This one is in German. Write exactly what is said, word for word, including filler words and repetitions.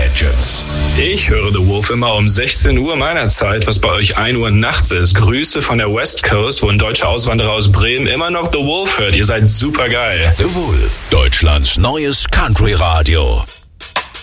Legends. Ich höre The Wolf immer um sechzehn Uhr meiner Zeit, was bei euch ein Uhr nachts ist. Grüße von der West Coast, wo ein deutscher Auswanderer aus Bremen immer noch The Wolf hört. Ihr seid super geil. The Wolf, Deutschlands neues Country-Radio.